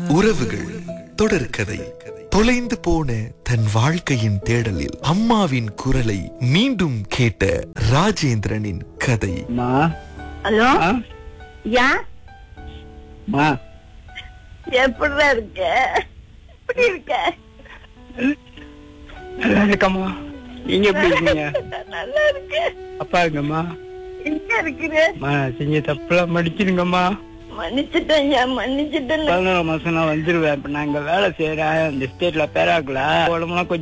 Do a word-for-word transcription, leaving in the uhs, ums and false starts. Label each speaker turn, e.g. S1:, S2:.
S1: உறவுகள் தொடர்கதை. தொலைந்து போன தன் வாழ்க்கையின் தேடலில் அம்மாவின் குரலை மீண்டும் கேட்ட ராஜேந்திரனின் கதை.
S2: மா
S3: ஹலோ
S2: ஆ?
S3: யா
S2: மா
S3: எப்படிடா இருக்க? எப்படி இருக்க?
S2: நல்லா இருக்கம்மா. நீங்க எப்படி இருக்கீங்க?
S3: நல்லா இருக்க.
S2: அப்பா இருக்கம்மா.
S3: எங்க இருக்கிற?
S2: மா செஞ்ச தப்புலாம் மடிச்சிருங்கம்மா.
S3: மன்னிச்சுட்டேன் யா, மன்னிச்சுட்டேன்.
S2: பதினோரு மாசம் நான் வந்துருவேன். இப்ப நான் இங்க வேலை செய்யறேன் இந்த ஸ்டேட்ல பேராக்கல. உடம்புலாம் கொஞ்சம்